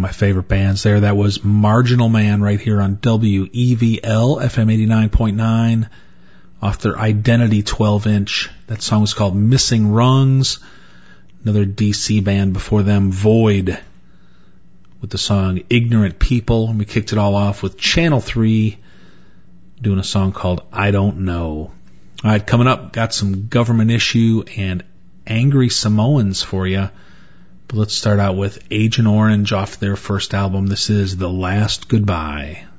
my favorite bands there. That was Marginal Man right here on WEVL FM 89.9 off their Identity 12-inch. That song was called Missing Rungs. Another DC band before them, Void, with the song Ignorant People. And we kicked it all off with Channel 3 doing a song called I Don't Know. All right, coming up, got some Government Issue and Angry Samoans for you. But let's start out with Agent Orange off their first album. This is The Last Goodbye.